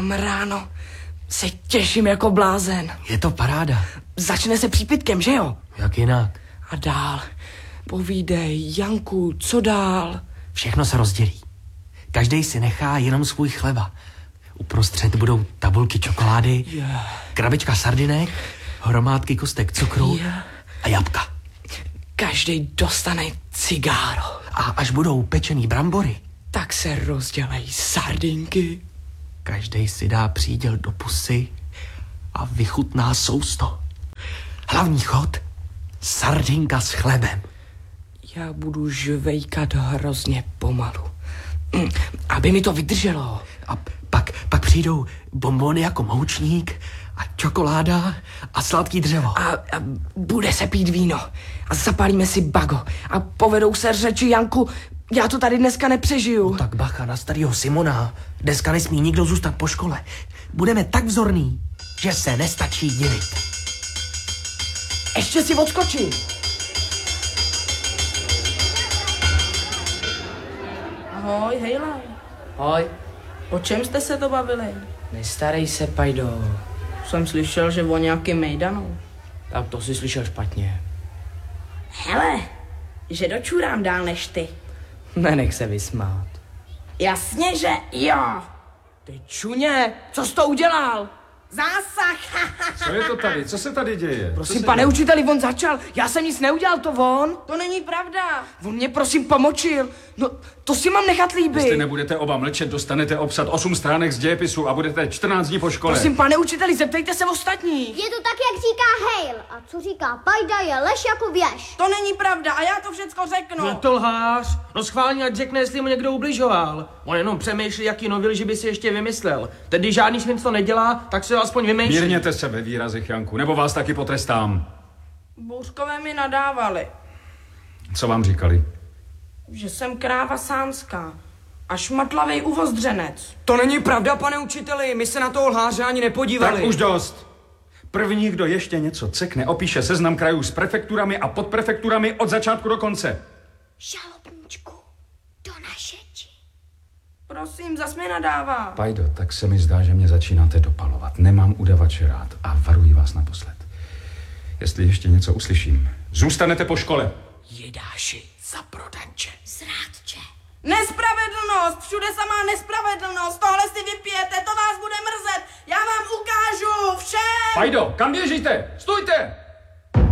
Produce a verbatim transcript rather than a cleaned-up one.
Mám ráno. Se těším jako blázen. Je to paráda. Začne se přípitkem, že jo? Jak jinak? A dál. Povídej, Janku, co dál? Všechno se rozdělí. Každej si nechá jenom svůj chleba. Uprostřed budou tabulky čokolády, Yeah. krabička sardinek, hromádky kostek cukru Yeah. a jabka. Každej dostane cigáro. A až budou pečený brambory, Tak se rozdělej sardinky. každej si dá příděl do pusy a vychutná sousto. Hlavní chod, sardinka s chlebem. Já budu žvejkat hrozně pomalu. Mm, Aby mi to vydrželo. A pak, pak přijdou bonbony jako moučník a čokoláda a sladký dřevo. A, a bude se pít víno. A zapálíme si bago. A povedou se řeči, Janku, já to tady dneska nepřežiju. Tak bacha na starýho Simona. Dneska nesmí nikdo zůstat po škole. Budeme tak vzorný, že se nestačí divit. Ještě si odskočím. Ahoj, hejla. Hoj, O čem jste se to bavili? nestarej se, Pajdo. Jsem slyšel, že o nějaký mejdanu. Tak to si slyšel špatně. Hele, že dočurám dál než ty. Nenech se vysmát. Jasně, že jo. Ty čuně, co jsi to udělal? Zásah. Co je to tady? Co se tady děje? Prosím, pane učiteli, on začal. Já jsem nic neudělal, to on. To není pravda. On mě prosím pomočil. No, to si mám nechat líbit. Jestli nebudete oba mlčet, dostanete obsat osm stránek z dějepisu a budete čtrnáct dní po škole. Prosím, pane učiteli, zeptejte se ostatních. Je to tak, jak říká Hale. A co říká Pajda, je lež jako věž. To není pravda a já to všecko řeknu. No to lhář. No schválně, ať řekne, jestli mu někdo ubližoval. On jenom přemýšlí, jaký novil, že by si ještě vymyslel. Tedy žádný svinstvo nedělá, tak se aspoň vymýšlí. Mírněte se ve výrazech, Janku, nebo vás taky potrestám. Bouřkové mi nadávali, Co vám říkali? že jsem kráva sánská a šmatlavej uvozdřenec. To není pravda, pane učiteli, my se na toho lháře ani nepodívali. Tak už dost. První, kdo ještě něco cekne, opíše seznam krajů s prefekturami a podprefekturami od začátku do konce. Žalobníčku, do našeči. Prosím, zas mi nadává. Pajdo, tak se mi zdá, že mě začínáte dopalovat. Nemám udavače rád a varuji vás naposled. Jestli ještě něco uslyším, zůstanete po škole. Jedáši, za prodanče. Zrádče. Nespravedlnost, všude samá nespravedlnost, tohle si vypijete, to vás bude mrzet, já vám ukážu všem! Pajdo, kam běžíte? Stůjte!